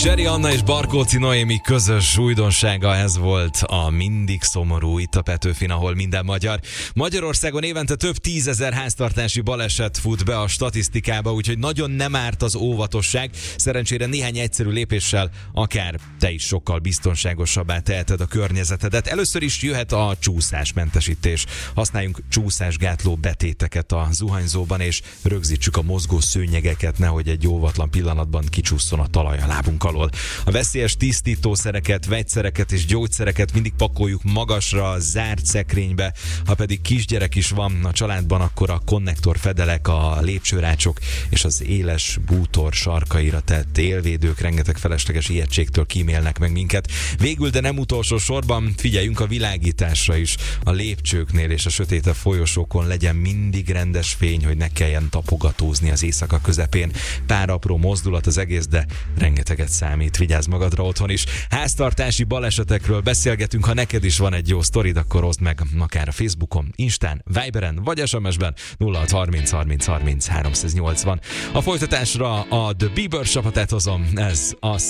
Zseri Anna és Barkóci Noémi közös újdonsága, ez volt a Mindig szomorú itt a Petőfin, ahol minden magyar. Magyarországon évente több 10 000 háztartási baleset fut be a statisztikába, úgyhogy nagyon nem árt az óvatosság. Szerencsére néhány egyszerű lépéssel akár te is sokkal biztonságosabbá teheted a környezetedet. Először is jöhet a csúszásmentesítés. Használjunk csúszásgátló betéteket a zuhanyzóban, és rögzítsük a mozgó szőnyegeket, nehogy egy óvatlan pillanatban kicsúszson a talaj a lábunk alól. A veszélyes tisztítószereket, vegyszereket és gyógyszereket mindig pakoljuk magasra, zárt szekrénybe. Ha pedig kisgyerek is van a családban, akkor a konnektorfedelek, a lépcsőrácsok és az éles bútor sarkaira tett élvédők rengeteg felesleges ijegységtől kímélnek meg minket. Végül, de nem utolsó sorban figyeljünk a világításra is. A lépcsőknél és a sötétebb folyosókon legyen mindig rendes fény, hogy ne kelljen tapogatózni az éjszaka közepén. Pár apró mozdulat az egész, de rengeteget számít. Vigyázz magadra otthon is. Háztartási balesetekről beszélgetünk. Ha neked is van egy jó sztorid, akkor oszd meg akár a Facebookon, Instán, Viberen vagy SMS-ben 0630 30 30 380. A folytatásra a The Bieber csapatát hozom. Ez a